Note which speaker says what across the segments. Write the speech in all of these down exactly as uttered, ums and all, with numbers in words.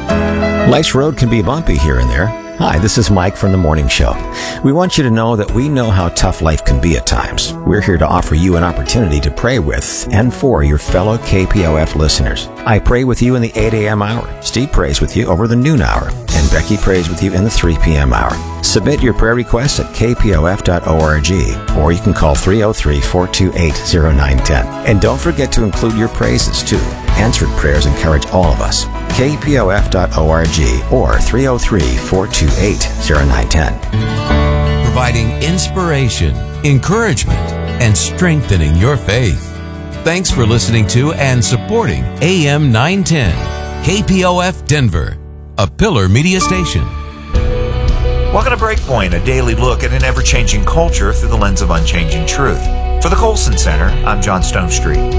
Speaker 1: Life's road can be bumpy here and there. Hi, this is Mike from The Morning Show. We want you to know that we know how tough life can be at times. We're here to offer you an opportunity to pray with and for your fellow K P O F listeners. I pray with you in the eight a.m. hour. Steve prays with you over the noon hour. And Becky prays with you in the three p.m. hour. Submit your prayer requests at k p o f dot org, or you can call three oh three, four two eight, oh nine one oh. And don't forget to include your praises, too. Answered prayers encourage all of us. k p o f dot org or three oh three, four two eight, oh nine one oh.
Speaker 2: Providing inspiration, encouragement, and strengthening your faith. Thanks for listening to and supporting A M nine ten, K P O F Denver, a Pillar Media station.
Speaker 3: Welcome to Breakpoint, a daily look at an ever-changing culture through the lens of unchanging truth. For the Colson Center, I'm John Stonestreet.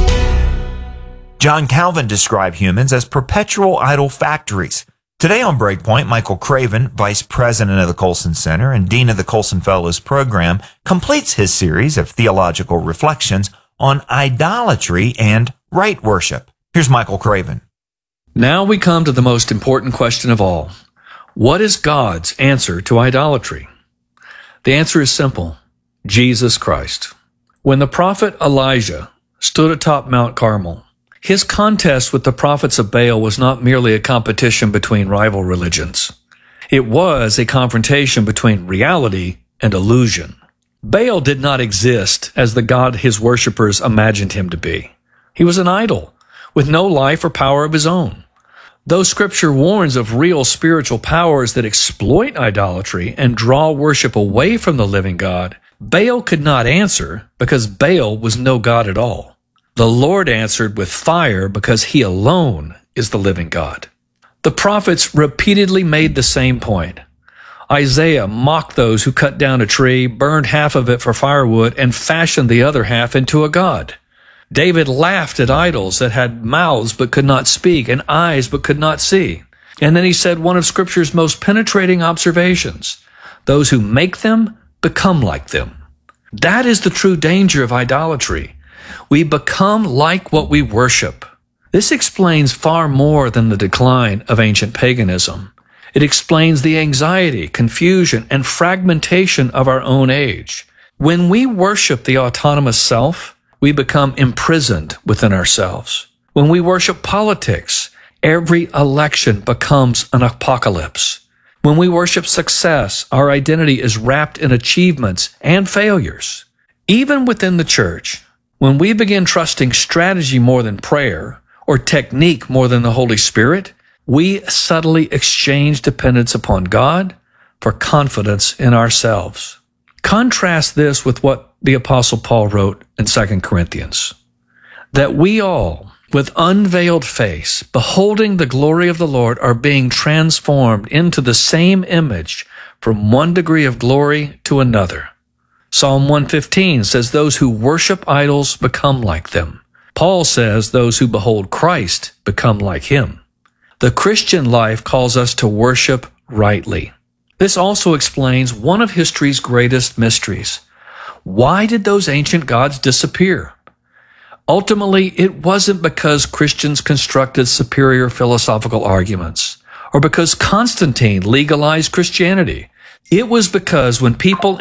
Speaker 3: John Calvin described humans as perpetual idol factories. Today on Breakpoint, Michael Craven, Vice President of the Colson Center and Dean of the Colson Fellows Program, completes his series of theological reflections on idolatry and right worship. Here's Michael Craven.
Speaker 4: Now we come to the most important question of all. What is God's answer to idolatry? The answer is simple: Jesus Christ. When the prophet Elijah stood atop Mount Carmel, his contest with the prophets of Baal was not merely a competition between rival religions. It was a confrontation between reality and illusion. Baal did not exist as the God his worshippers imagined him to be. He was an idol with no life or power of his own. Though Scripture warns of real spiritual powers that exploit idolatry and draw worship away from the living God, Baal could not answer because Baal was no God at all. The Lord answered with fire because He alone is the living God. The prophets repeatedly made the same point. Isaiah mocked those who cut down a tree, burned half of it for firewood, and fashioned the other half into a god. David laughed at idols that had mouths but could not speak and eyes but could not see. And then he said one of Scripture's most penetrating observations: those who make them become like them. That is the true danger of idolatry. We become like what we worship. This explains far more than the decline of ancient paganism. It explains the anxiety, confusion, and fragmentation of our own age. When we worship the autonomous self, we become imprisoned within ourselves. When we worship politics, every election becomes an apocalypse. When we worship success, our identity is wrapped in achievements and failures. Even within the church, when we begin trusting strategy more than prayer, or technique more than the Holy Spirit, we subtly exchange dependence upon God for confidence in ourselves. Contrast this with what the Apostle Paul wrote in Second Corinthians, that we all, with unveiled face, beholding the glory of the Lord, are being transformed into the same image from one degree of glory to another. Psalm one fifteen says those who worship idols become like them. Paul says those who behold Christ become like Him. The Christian life calls us to worship rightly. This also explains one of history's greatest mysteries. Why did those ancient gods disappear? Ultimately, it wasn't because Christians constructed superior philosophical arguments, or because Constantine legalized Christianity. It was because when people